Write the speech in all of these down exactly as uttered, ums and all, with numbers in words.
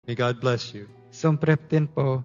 May God bless you. សូមព្រះទានពរ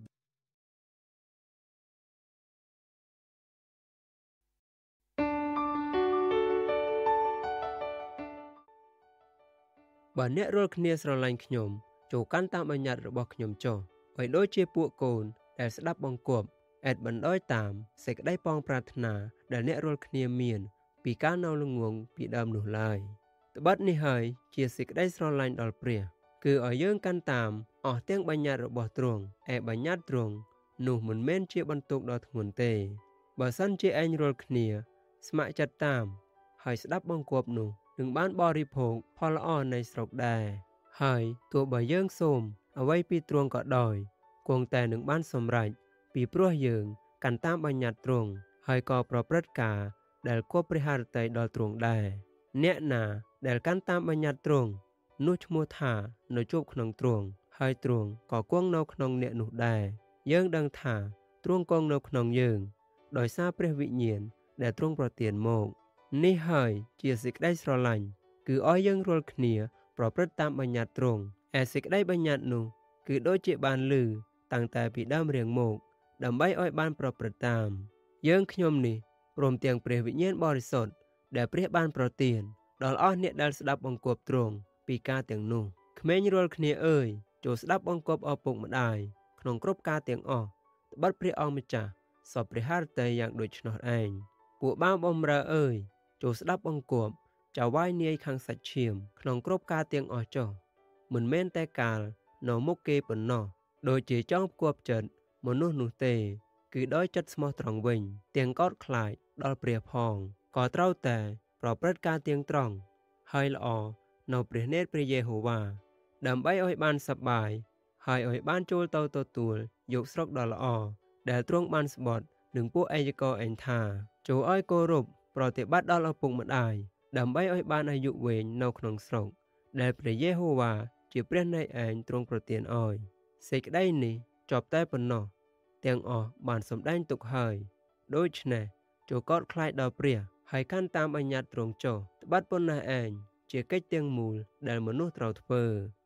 បើអ្នករាល់គ្នាស្រឡាញ់ខ្ញុំចូលកាន់តាមបញ្ញត្តិរបស់ខ្ញុំចុះឲ្យដូចជាពួកកូនដែលស្ដាប់បង្គាប់អែតបណ្ដោយតាមសេចក្តីប៉ងប្រាថ្នាដែលអ្នករាល់គ្នាមានពីការនៅល្ងងពីដើមនោះឡើយត្បិតនេះហើយជាសេចក្តីស្រឡាញ់ដល់ព្រះគឺឲ្យយើងកាន់តាមអស់ទាំងបញ្ញត្តិរបស់ទ្រង់ឯបញ្ញត្តិទ្រង់នោះមិនមែនជាបន្ទុកដ៏ធ្ងន់ទេបើសិនជាឯងរាល់គ្នាស្ម័គ្រចិត្តតាមហើយស្ដាប់បង្គាប់នោះនឹងបានបរិភោគផលល្អនៃស្រុកដែរហើយទោះបើយើងសូមអ្វីពីទ្រង់ក៏ដោយគង់តែនឹងបានសម្រេចពីព្រោះយើងកាន់តាមបញ្ញត្តិទ្រង់ហើយក៏ប្រព្រឹត្តការដែលគប់ព្រះハរតីដល់ទ្រង់ដែរអ្នកណាដែលកាន់តាមបញ្ញត្តិទ្រង់នោះឈ្មោះថានៅជួបក្នុងទ្រង់ហើយទ្រង់ក៏គង់នៅក្នុងអ្នកនោះដែរយើងដឹងថាទ្រង់គង់នៅក្នុងយើងដោយសារព្រះវិញ្ញាណដែលទ្រង់ប្រទានមកនេះហើយជាសេចក្តីស្រឡាញ់គឺឲ្យយើងរាល់គ្នាប្រព្រឹត្តតាមបញ្ញត្តិទ្រង់ឯសេចក្តីបញ្ញត្តិនោះគឺដូចជាបានឮតាំងតែពីដើមរៀងមកដើម្បីឲ្យបានប្រព្រឹត្តតាមយើងខ្ញុំនេះព្រមទាំងព្រះវិញ្ញាណបរិសុទ្ធដែលព្រះបានប្រទានដល់អស់អ្នកដែលស្ដាប់បង្គាប់ទ្រង់ពីការទាំងនោះក្មេងរាល់គ្នាអើយចូលស្ដាប់បង្គាប់ឪពុកម្ដាយក្នុងគ្រប់ការទាំងអស់ត្បិតព្រះអង្គម្ចាស់សពព្រះハរតីយ៉ាងដូច្នោះឯងពួកបាវបំរើអើយចូលស្ដាប់បង្គាប់ចៅវាយនាយខាងសាច់ឈាមក្នុងគ្រប់ការទាំងអស់ចុះមិនមែនតែកាលនៅមុខគេប៉ុណ្ណោះដូចជាចង់ផ្គាប់ចិត្តមនុស្សនោះទេគឺដោយចិត្តស្មោះត្រង់វិញទាំងកោតខ្លាចដល់ព្រះផងក៏ត្រូវតែប្រព្រឹត្តការទាំងត្រង់ហើយល្អនៅព្រះនេត្រព្រះយេហូវ៉ាដើម្បីឲ្យបានសប្បាយហើយឲ្យបានចូលទៅទទួលយកស្រុកដ៏ល្អដែលទ្រង់បានស្បត់នឹងពួកអាយកឯងថាចូលឲ្យគោរពប្រតិបត្តិដល់ឪពុកម្ដាយដើម្បីឲ្យបានអាយុវែងនៅក្នុងស្រុកដែលព្រះយេហូវ៉ាជាព្រះនៃឯងទ្រង់ប្រទានឲ្យសេចក្តីនេះចប់តែប៉ុណ្ណោះទាំងអស់បានសម្ដែងទុកហើយដូច្នេះចូលកោតខ្លាចដល់ព្រះហើយកាន់តាមបញ្ញត្តិទ្រង់ចុះត្បិតប៉ុណ្ណេះឯងជាកិច្ចទាំងមូលដែលមនុស្សត្រូវធ្វើ